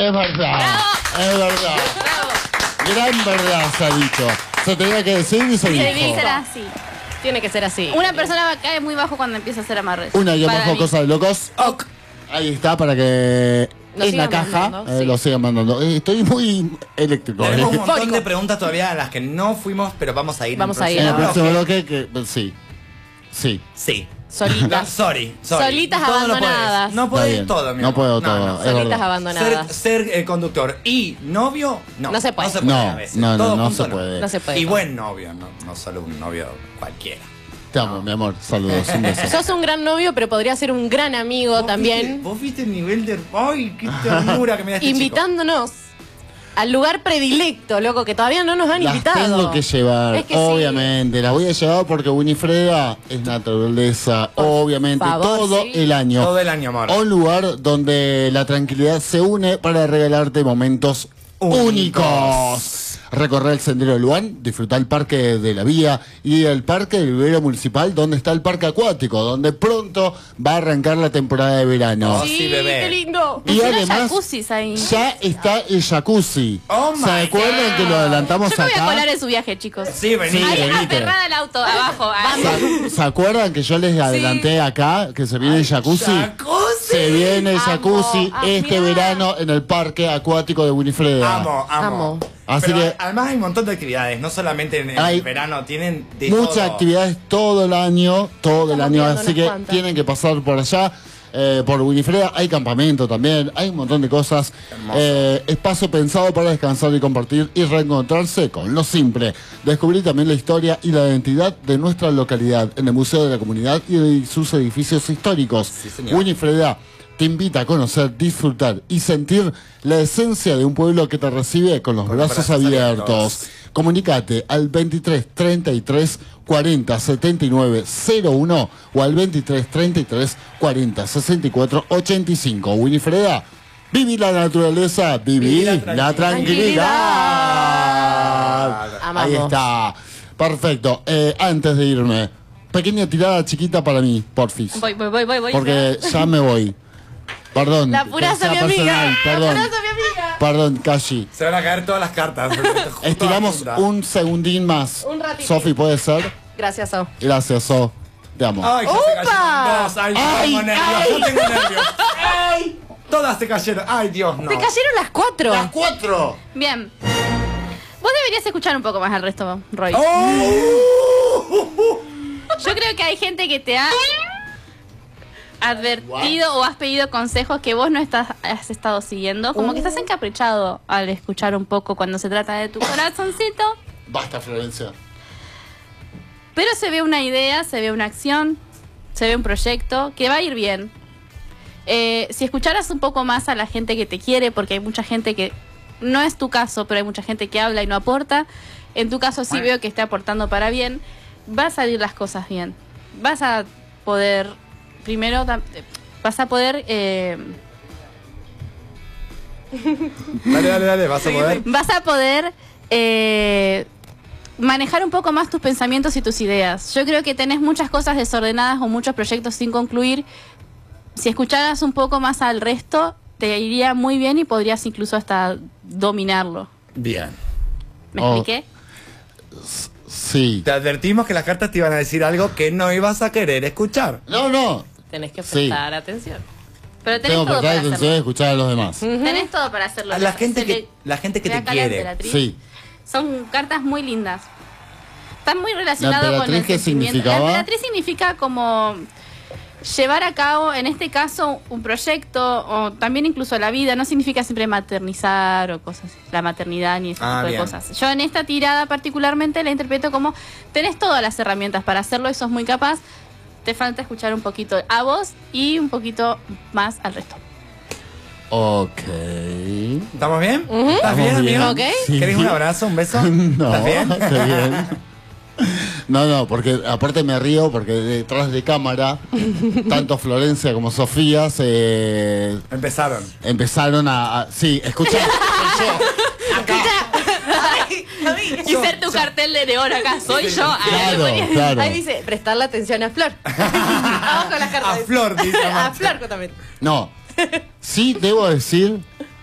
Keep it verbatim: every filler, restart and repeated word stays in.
Es verdad. ¡Bravo! Es verdad. Bravo. Gran verdad se ha dicho. Se tenía que decir y se Se dijo. dijo. Será así. Tiene que ser así. Una persona cae muy bajo cuando empieza a hacer amarres. Una y Para bajo mí. cosa de locos. Ok. Ahí está para que Lo en la sigan caja mandando, eh, sí. lo sigan mandando. Eh, Estoy muy eléctrico. Tenemos un montón Eufórico. de preguntas todavía a las que no fuimos, pero vamos a ir. Vamos en a ir, En el ¿no? próximo bloque. bloque, que sí. Sí. Sí. Solitas. No, sorry, sorry. Solitas Todo abandonadas. No Está puedes bien. todo, mi No amor. puedo todo, es Solitas verdad. Ser, abandonadas. ser eh, conductor y novio, no. No se puede. No se puede No, a veces. no, no, Todo no junto se puede. No se puede. Y buen novio, no, no solo un novio cualquiera. Te amo, mi amor. Saludos. Un beso. Sos un gran novio, pero podría ser un gran amigo ¿Vos también. viste- ¿Vos viste el nivel de... ¡Ay, qué ternura que me da este chico! Invitándonos al lugar predilecto, loco, que todavía no nos han Las invitado. tengo que llevar, Es que sí. obviamente. Las voy a llevar porque Winifreda es naturaleza, Por obviamente, favor, todo sí. el año. Todo el año, amor. A un lugar donde la tranquilidad se une para regalarte momentos Únicos. únicos. Recorrer el sendero de Luan, disfrutar el parque de la vía y el parque del vivero municipal, donde está el parque acuático, donde pronto va a arrancar la temporada de verano. Oh, sí, bebé. qué lindo. Y Pusieron además, jacuzzis ahí. ya está el jacuzzi. Oh, my ¿Se acuerdan God. que lo adelantamos Yo me voy a acá? colar en su viaje, chicos. Sí, vení. Sí, Ahí venite. aferrada al auto, abajo. ahí. ¿Se, ¿Se acuerdan que yo les adelanté acá que se viene el jacuzzi? ¡Jacuzzi! Se viene el Amo. jacuzzi Ah, este mirá. verano en el parque acuático de Winifreda. Amo, amo. Amo. Así Pero que- además hay un montón de actividades, no solamente en, en Hay el verano, tienen de Muchas todo. actividades todo el año, todo el Estamos año, viendo así unas que cuantas. tienen que pasar por allá. eh, por Winifreda hay campamento también, hay un montón de cosas. Hermoso. Eh, espacio pensado para descansar y compartir y reencontrarse con lo simple. Descubrir también la historia y la identidad de nuestra localidad en el Museo de la Comunidad y de sus edificios históricos. Sí, señor. Winifreda te invita a conocer, disfrutar y sentir la esencia de un pueblo que te recibe con los Con los brazos, brazos abiertos. abiertos. Comunicate al veintitrés treinta y tres cuarenta setenta y nueve cero uno o al veintitrés treinta y tres cuarenta sesenta y cuatro ochenta y cinco. Winifreda, viví la naturaleza, viví Viví la, la tranquilidad. Amamos. Ahí está. Perfecto. Eh, antes de irme, pequeña tirada chiquita para mí, porfis. Voy, voy, voy, voy, voy. Porque ya me voy. Perdón. La que puraza, sea mi amiga. personal, Perdón. La puraza, mi amiga. Perdón, Kashi. Se van a caer todas las cartas. Justo Estiramos a punta. un segundín más. Un ratito. Sofi, ¿puede ser? Gracias, So. Gracias, So. Te amo. Ay, ya se ¡Upa! cayeron dos. Ay, yo Ay, tengo nervios. ay. Yo tengo nervios. Ay, todas se cayeron. Ay, Dios, no. Te cayeron las cuatro. ¡Las cuatro! Bien. Vos deberías escuchar un poco más al resto, Roy. Oh. Yo creo que hay gente que te ha advertido o has pedido consejos que vos no estás, has estado siguiendo. Como que estás encaprichado al escuchar un poco cuando se trata de tu corazoncito. Basta, Florencia. Pero se ve una idea, se ve una acción, se ve un proyecto que va a ir bien. Eh, si escucharas un poco más a la gente que te quiere, porque hay mucha gente que, no es tu caso, pero hay mucha gente que habla y no aporta. En tu caso sí Bueno. veo que está aportando para bien. Va a salir las cosas bien. Vas a poder, primero, tam- vas a poder... Eh, Dale, dale, dale. Vas a poder. vas a poder eh, manejar un poco más tus pensamientos y tus ideas. Yo creo que tenés muchas cosas desordenadas o muchos proyectos sin concluir. Si escucharas un poco más al resto, te iría muy bien y podrías incluso hasta dominarlo. Bien. ¿Me Oh. expliqué? Sí. Te advertimos que las cartas te iban a decir algo que no ibas a querer escuchar. No, no. Tenés que Sí. prestar atención. Pero tenés Tengo que todo prestar para atención y hacerlo. escuchar a los demás. Tenés todo para hacerlo. A la Se gente que, le- la gente que ve te acá la quiere. emperatriz. Sí. Son cartas muy lindas. Están muy relacionadas con emperatriz el qué sentimiento. significaba? La emperatriz significa como llevar a cabo, en este caso, un proyecto o también incluso la vida. No significa siempre maternizar o cosas, la maternidad ni ese Ah, tipo bien. de cosas. Yo en esta tirada particularmente la interpreto como tenés todas las herramientas para hacerlo y sos muy capaz. Te falta escuchar un poquito a vos y un poquito más al resto. Ok. ¿Estamos bien? ¿Estás Estamos bien, bien. amigo? Ok. Sí. ¿Querés un abrazo, un beso? No, ¿Estás bien? estoy bien. No, no, porque aparte me río porque detrás de cámara, tanto Florencia como Sofía se Empezaron. empezaron a... a- sí, escucha. Y ser tu cartel de, de oro acá, soy yo. Ah, Claro, le ponía- claro. Ahí dice, prestarle atención a Flor. Abajo las cartas. A Flor, dice A Marta. Flor también. No, sí debo decir